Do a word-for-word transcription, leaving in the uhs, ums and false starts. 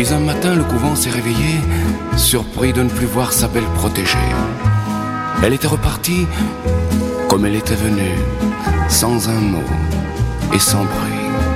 Puis un matin, le couvent s'est réveillé, surpris de ne plus voir sa belle protégée. Elle était repartie comme elle était venue, sans un mot et sans bruit.